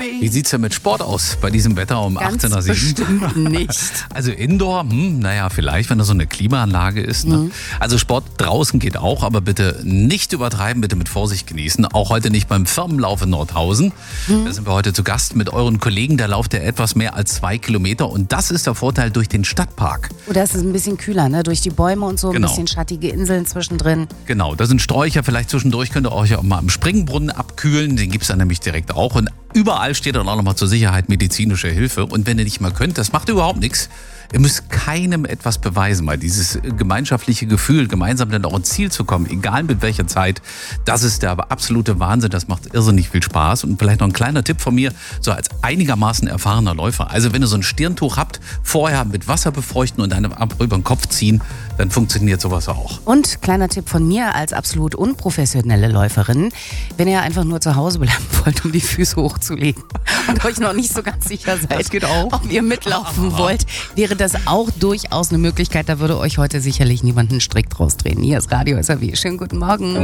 Wie sieht's denn mit Sport aus bei diesem Wetter um Ganz 18:07 Uhr? bestimmt nicht. Also Indoor, naja, vielleicht, wenn da so eine Klimaanlage ist. Ne? Also Sport draußen geht auch, aber bitte nicht übertreiben, bitte mit Vorsicht genießen. Auch heute nicht beim Firmenlauf in Nordhausen. Da sind wir heute zu Gast mit euren Kollegen. Da lauft ihr etwas mehr als 2 Kilometer und das ist der Vorteil durch den Stadtpark. Oder ist es ein bisschen kühler, ne? Durch die Bäume und so, Genau. ein bisschen schattige Inseln zwischendrin. Genau, da sind Sträucher, vielleicht zwischendurch könnt ihr euch auch mal am Springbrunnen abkühlen. Den gibt's dann nämlich direkt auch. Und überall steht dann auch nochmal zur Sicherheit medizinische Hilfe. Und wenn ihr nicht mal könnt, das macht überhaupt nichts. Ihr müsst keinem etwas beweisen, weil dieses gemeinschaftliche Gefühl, gemeinsam dann auch ins Ziel zu kommen, egal mit welcher Zeit, das ist der absolute Wahnsinn, das macht irrsinnig viel Spaß. Und vielleicht noch ein kleiner Tipp von mir, so als einigermaßen erfahrener Läufer. Also wenn ihr so ein Stirntuch habt, vorher mit Wasser befeuchten und dann ab über den Kopf ziehen, dann funktioniert sowas auch. Und kleiner Tipp von mir als absolut unprofessionelle Läuferin, wenn ihr einfach nur zu Hause bleiben wollt, um die Füße hochzulegen und euch noch nicht so ganz sicher seid, Das geht auch. ob ihr mitlaufen wollt, wäre das auch durchaus eine Möglichkeit. Da würde euch heute sicherlich niemand einen Strick draus drehen. Hier ist Radio SAW. Schönen guten Morgen.